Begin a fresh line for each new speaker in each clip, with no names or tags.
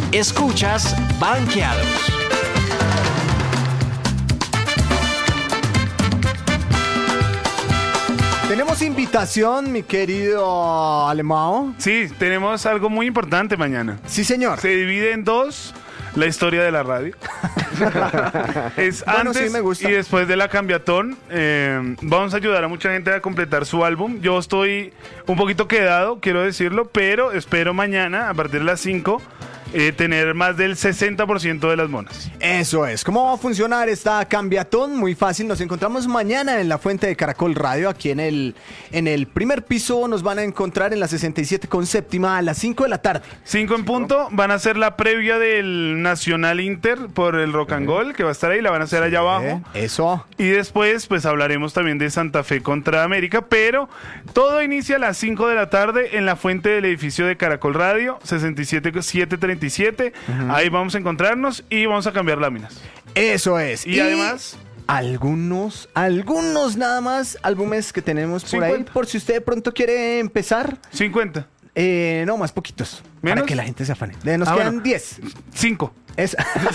Escuchas Banqueados.
Tenemos invitación, mi querido Alemão.
Sí, tenemos algo muy importante mañana.
Sí, señor.
Se divide en dos la historia de la radio. Es
Bueno,
antes
sí, me gusta.
y después de la cambiatón. Vamos a ayudar a mucha gente a completar su álbum. Yo estoy un poquito quedado, quiero decirlo, pero espero mañana, a partir de las 5, tener más del 60% de las monas.
Eso es. ¿Cómo va a funcionar esta cambiatón? Muy fácil. Nos encontramos mañana en la fuente de Caracol Radio. Aquí en el primer piso nos van a encontrar en la 67 con séptima a las 5 de la tarde.
5 en punto, van a hacer la previa del Nacional Inter por el Rock and Gold, que va a estar ahí, la van a hacer allá abajo.
Eso.
Y después, pues hablaremos también de Santa Fe contra América, pero todo inicia a las 5 de la tarde en la fuente del edificio de Caracol Radio, 67737. Ahí vamos a encontrarnos y vamos a cambiar láminas.
Eso es.
Y además,
algunos nada más álbumes que tenemos por
50.
ahí, por si usted de pronto quiere empezar.
50.
No, más poquitos.
¿Menos?
Para que la gente se afane. Nos
Ah,
quedan
bueno.
10.
5.
Es...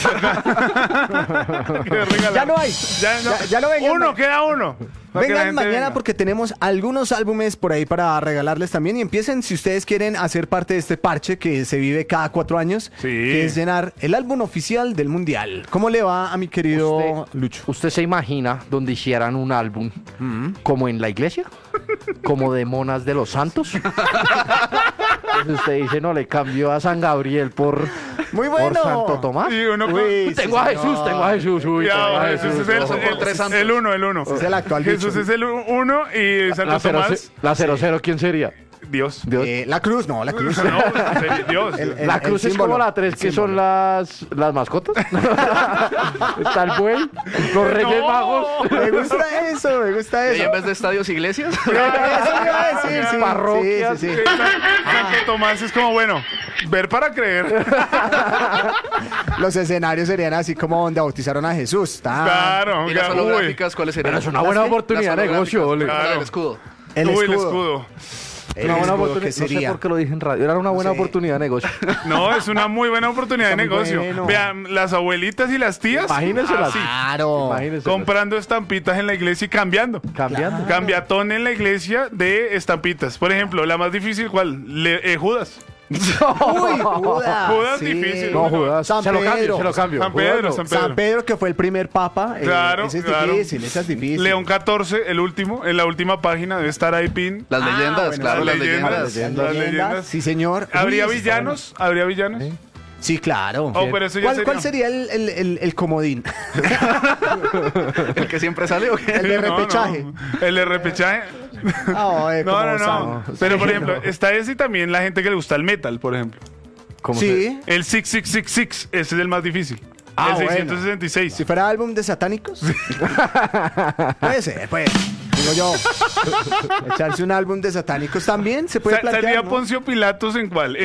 Ya no hay. Ya no vengan.
Uno, queda uno. Para que la
Vengan
gente
mañana
venga.
porque tenemos algunos álbumes por ahí para regalarles también. Y empiecen, si ustedes quieren hacer parte de este parche que se vive cada 4 años,
Sí.
que es llenar el álbum oficial del Mundial. ¿Cómo le va a mi querido Lucho?
¿Usted se imagina donde hicieran un álbum como en la iglesia? ¿Como de monas de los santos? Entonces usted dice, no, le cambió a San Gabriel por
Muy bueno.
Santo Tomás.
Y uno con-
Uy, sí,
Tengo a
señor.
Jesús, tengo a Jesús. Uy,
Ya,
tengo a
Jesús
Jesús.
es
Ojo, con
el uno, el uno.
Es el actual
Jesús
bicho.
es el uno y Santo Tomás,
La 00, ¿quién sería?
Dios.
Dios.
La cruz, no, la cruz.
No, Dios.
La cruz es como la 3, que son las mascotas. Está el buey, los reyes
No.
magos.
Me gusta eso, me gusta
¿Y
eso.
en vez de estadios, iglesias?
Eso iba a decir, sí,
Parroquias.
sí, sí, sí.
Santo Tomás es como, bueno, ver para creer.
Los escenarios serían así como donde bautizaron a Jesús.
Claro.
¿Y las
uy.
holográficas cuáles serían?
Pero es una buena oportunidad de negocio, ole.
Claro.
El escudo.
El
Uy,
escudo.
el escudo.
El
Una buena
escudo,
oportunidad.
¿qué
No sé
sería?
por qué lo dije en radio. Era una buena
Sí.
oportunidad de negocio.
No, es una muy buena oportunidad de
Está muy
negocio.
bueno.
Vean, las abuelitas y las tías.
Imagínenselas.
así,
Claro.
Imagínense.
comprando estampitas en la iglesia y cambiando.
Cambiando.
Cambiatón en la iglesia de estampitas. Por ejemplo, la más difícil, ¿cuál? Judas.
Uy, Judas.
Judas
sí.
difícil.
No, Judas.
San
Se lo cambio,
Pedro.
se lo cambio.
San Pedro,
Judas no.
San Pedro.
San Pedro, que fue el primer papa.
Claro,
ese es
claro.
difícil, esa es difícil.
León 14, el último, en la última página debe estar ahí pin.
Las leyendas,
bueno,
claro,
las
las
leyendas.
leyendas.
Las leyendas.
Sí, señor.
¿Habría
Uy, eso está
villanos? ¿Habría villanos?
bueno. Sí, claro.
Oh, pero eso ya
¿Cuál sería el comodín?
¿El que siempre sale o qué?
El de
No,
repechaje.
no. El de repechaje.
Ay,
No,
como
no,
sano.
no. Pero, por ejemplo, está ese y también la gente que le gusta el metal, por ejemplo.
¿Cómo
Sí.
El 6666, ese es el más difícil.
Ah,
el
bueno.
666.
Si fuera álbum de satánicos. Puede ser, pues. Digo yo. Echarse un álbum de satánicos también se puede plantear,
¿Salía
¿no?
Poncio Pilatos en cuál?